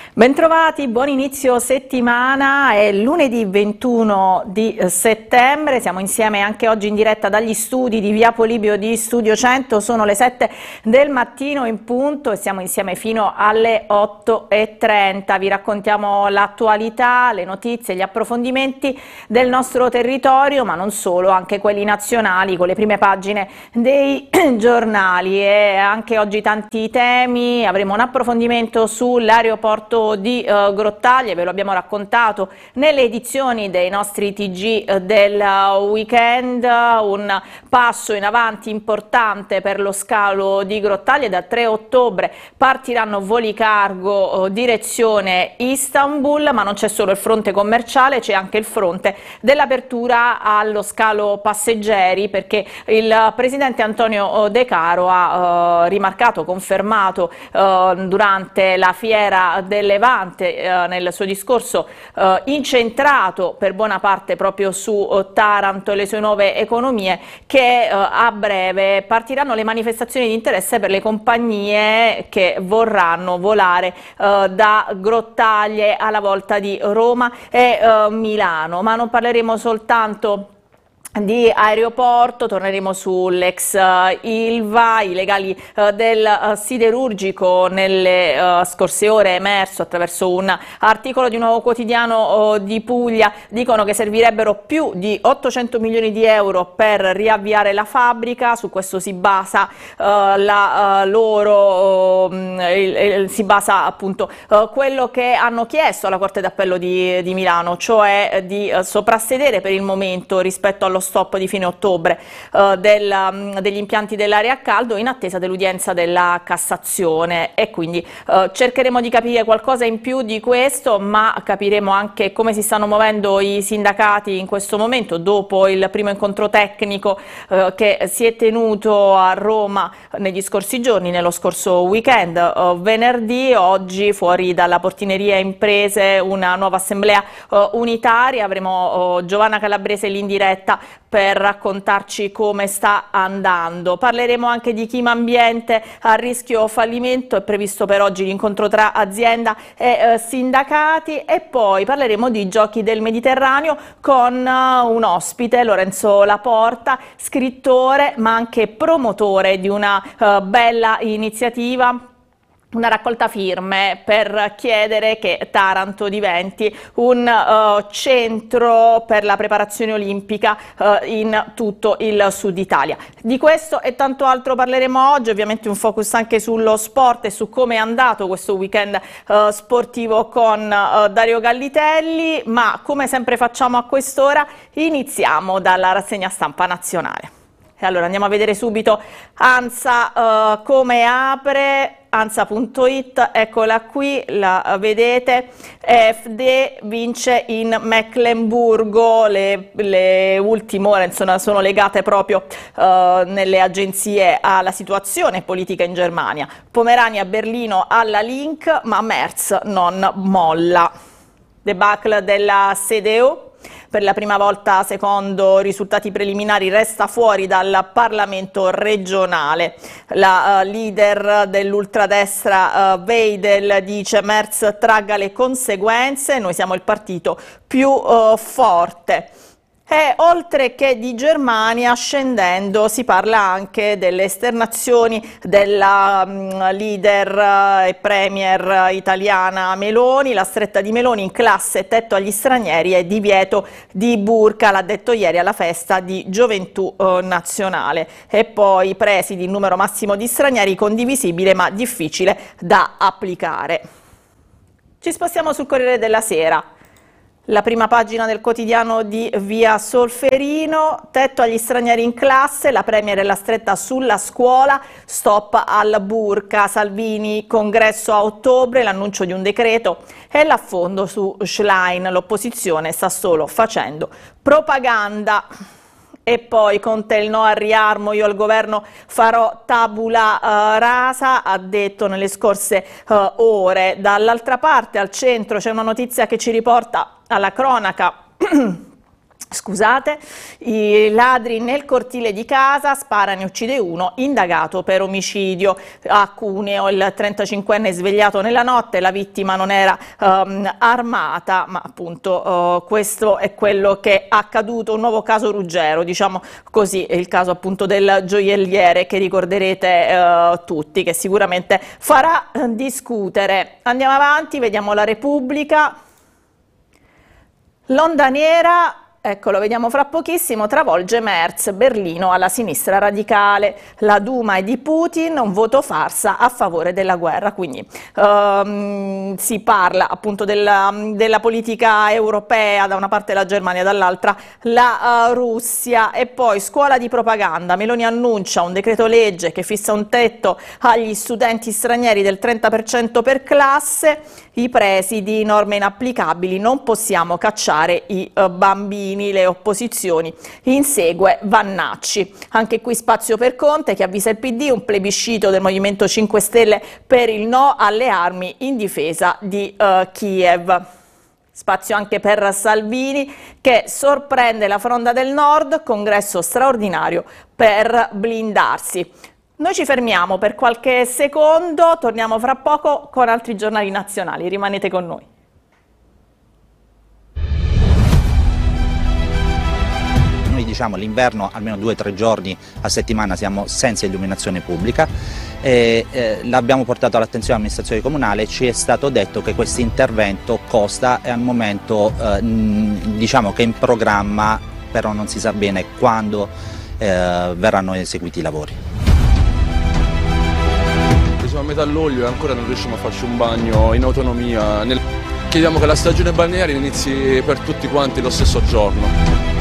Bentrovati, buon inizio settimana, è lunedì 21 di settembre, siamo insieme anche oggi in diretta dagli studi di Via Polibio di Studio 100, sono le 7 del mattino in punto e siamo insieme fino alle 8:30, vi raccontiamo l'attualità, le notizie, gli approfondimenti del nostro territorio, ma non solo, anche quelli nazionali con le prime pagine dei giornali e anche oggi tanti temi, avremo un approfondimento sull'aeroporto di Grottaglie, ve lo abbiamo raccontato nelle edizioni dei nostri TG del weekend, un passo in avanti importante per lo scalo di Grottaglie. Da 3 ottobre partiranno voli cargo direzione Istanbul, ma non c'è solo il fronte commerciale, c'è anche il fronte dell'apertura allo scalo passeggeri, perché il presidente Antonio De Caro ha rimarcato, confermato durante la fiera del Levante nel suo discorso incentrato per buona parte proprio su Taranto e le sue nuove economie, che a breve partiranno le manifestazioni di interesse per le compagnie che vorranno volare da Grottaglie alla volta di Roma e Milano. Ma non parleremo soltanto di aeroporto, torneremo sull'ex Ilva, i legali del siderurgico. Nelle scorse ore è emerso attraverso un articolo di un Nuovo Quotidiano di Puglia, dicono che servirebbero più di 800 milioni di euro per riavviare la fabbrica. Su questo si basa si basa appunto quello che hanno chiesto alla Corte d'Appello di Milano, cioè di soprassedere per il momento rispetto allo stop di fine ottobre degli impianti dell'area a caldo in attesa dell'udienza della Cassazione, e quindi cercheremo di capire qualcosa in più di questo, ma capiremo anche come si stanno muovendo i sindacati in questo momento dopo il primo incontro tecnico che si è tenuto a Roma negli scorsi giorni, nello scorso weekend. Venerdì, oggi fuori dalla Portineria Imprese una nuova assemblea unitaria, avremo Giovanna Calabrese lì in diretta per raccontarci come sta andando. Parleremo anche di Chima Ambiente a rischio fallimento, è previsto per oggi l'incontro tra azienda e sindacati, e poi parleremo di Giochi del Mediterraneo con un ospite, Lorenzo Laporta, scrittore ma anche promotore di una bella iniziativa, una raccolta firme per chiedere che Taranto diventi un centro per la preparazione olimpica in tutto il sud Italia. Di questo e tanto altro parleremo oggi, ovviamente un focus anche sullo sport e su come è andato questo weekend sportivo con Dario Gallitelli, ma come sempre facciamo a quest'ora iniziamo dalla rassegna stampa nazionale. E allora andiamo a vedere subito ANSA come apre. ANSA.it, eccola qui, la vedete. AfD vince in Meclemburgo, le ultime ore insomma, sono legate proprio nelle agenzie alla situazione politica in Germania. Pomerania a Berlino alla Link, ma Merz non molla. Debacle della CDU. Per la prima volta, secondo risultati preliminari, resta fuori dal Parlamento regionale. La leader dell'ultradestra Weidel dice: Merz tragga le conseguenze, noi siamo il partito più forte. E oltre che di Germania, scendendo, si parla anche delle esternazioni della leader e premier italiana Meloni. La stretta di Meloni in classe tetto agli stranieri e divieto di burka, l'ha detto ieri alla festa di Gioventù Nazionale. E poi presidi, il numero massimo di stranieri condivisibile ma difficile da applicare. Ci spostiamo sul Corriere della Sera. La prima pagina del quotidiano di Via Solferino, tetto agli stranieri in classe, la premier e la stretta sulla scuola, stop al burka, Salvini, congresso a ottobre, l'annuncio di un decreto e l'affondo su Schlein, l'opposizione sta solo facendo propaganda. E poi Conte il no al riarmo, io al governo farò tabula rasa, ha detto nelle scorse ore. Dall'altra parte, al centro, c'è una notizia che ci riporta alla cronaca Scusate, i ladri nel cortile di casa, spara e uccide uno, indagato per omicidio. A Cuneo il 35enne è svegliato nella notte, la vittima non era armata, ma appunto questo è quello che è accaduto, un nuovo caso Ruggero, diciamo così, è il caso appunto del gioielliere che ricorderete tutti, che sicuramente farà discutere. Andiamo avanti, vediamo la Repubblica. L'onda nera, ecco, lo vediamo fra pochissimo, travolge Merz, Berlino alla sinistra radicale, la Duma è di Putin, un voto farsa a favore della guerra, quindi si parla appunto della politica europea, da una parte la Germania, dall'altra la Russia. E poi scuola di propaganda, Meloni annuncia un decreto legge che fissa un tetto agli studenti stranieri del 30% per classe, i presidi, norme inapplicabili, non possiamo cacciare i bambini, le opposizioni, insegue Vannacci. Anche qui spazio per Conte che avvisa il PD, un plebiscito del Movimento 5 Stelle per il no alle armi in difesa di Kiev. Spazio anche per Salvini che sorprende la Fronda del Nord, congresso straordinario per blindarsi. Noi ci fermiamo per qualche secondo, torniamo fra poco con altri giornali nazionali, rimanete con noi. Noi diciamo l'inverno almeno 2 o 3 giorni a settimana siamo senza illuminazione pubblica, l'abbiamo portato all'attenzione dell'amministrazione comunale, ci è stato detto che questo intervento costa e al momento diciamo che è in programma, però non si sa bene quando verranno eseguiti i lavori. Siamo a metà luglio e ancora non riusciamo a farci un bagno in autonomia. Chiediamo che la stagione balneare inizi per tutti quanti lo stesso giorno.